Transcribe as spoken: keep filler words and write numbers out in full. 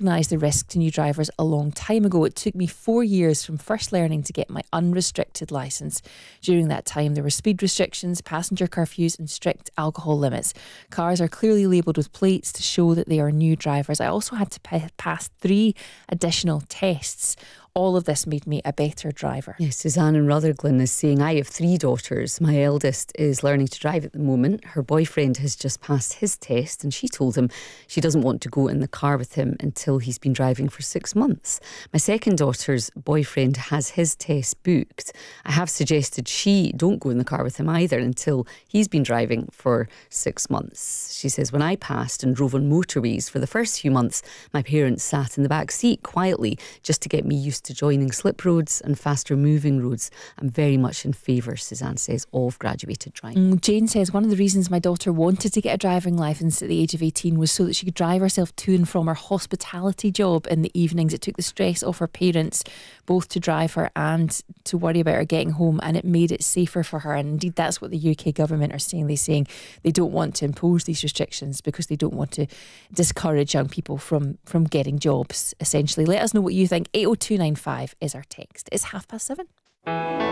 recognised the risk to new drivers a long time ago. It took me four years from first learning to get my unrestricted licence. During that time, there were speed restrictions, passenger curfews and strict alcohol limits. Cars are clearly labelled with plates to show that they are new drivers. I also had to pa- pass three additional tests. All of this made me a better driver. Yes, Suzanne in Rutherglen is saying, I have three daughters. My eldest is learning to drive at the moment. Her boyfriend has just passed his test and she told him she doesn't want to go in the car with him until he's been driving for six months. My second daughter's boyfriend has his test booked. I have suggested she don't go in the car with him either until he's been driving for six months. She says, when I passed and drove on motorways for the first few months, my parents sat in the back seat quietly just to get me used to joining slip roads and faster moving roads. I'm very much in favour, Suzanne says, of graduated driving. Mm, Jane says, one of the reasons my daughter wanted to get a driving licence at the age of eighteen was so that she could drive herself to and from her hospitality job in the evenings. It took the stress off her parents, both to drive her and to worry about her getting home, and it made it safer for her. And indeed, that's what the U K government are saying. They're saying they don't want to impose these restrictions because they don't want to discourage young people from, from getting jobs, essentially. Let us know what you think. eight oh two nine five is our text. It's half past seven.